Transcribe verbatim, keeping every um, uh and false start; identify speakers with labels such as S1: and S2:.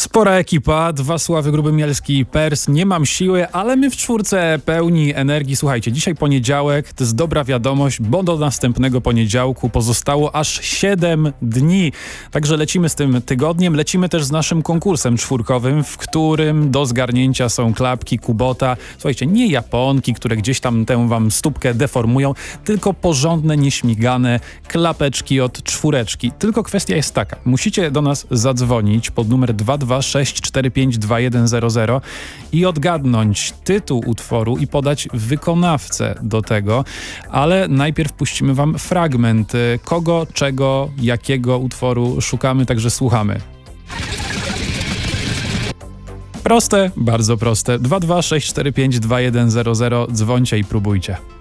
S1: Spora ekipa, dwa Sławy Gruby-Mielski i Pers. Nie mam siły, ale my w czwórce pełni energii. Słuchajcie, dzisiaj poniedziałek, to jest dobra wiadomość, bo do następnego poniedziałku pozostało aż siedem dni. Także lecimy z tym tygodniem, lecimy też z naszym konkursem czwórkowym, w którym do zgarnięcia są klapki Kubota. Słuchajcie, nie japonki, które gdzieś tam tę wam stópkę deformują, tylko porządne, nieśmigane klapeczki od czwóreczki. Tylko kwestia jest taka, musicie do nas zadzwonić pod numer dwa dwa sześć cztery pięć dwa jeden zero zero i odgadnąć tytuł utworu i podać wykonawcę do tego, ale najpierw puścimy wam fragment, kogo, czego, jakiego utworu szukamy, także słuchamy. Proste, bardzo proste. dwa dwa sześć cztery pięć dwa jeden zero zero, dzwońcie i próbujcie.